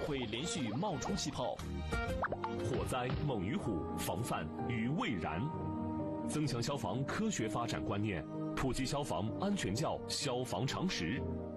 会连续冒出气泡。 火灾猛于虎，防范于未然。增强消防科学发展观念，普及消防安全教消防常识，